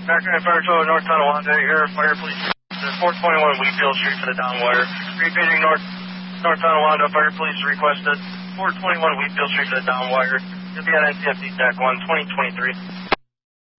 Background Fire Total North Tonawanda here, Fire Police 421 Wheatfield Street for the down wire. Repeating North Tonawanda, Fire Police requested 421 Wheatfield Street for the down wire. You'll be on NCFD Tech 1, 2023.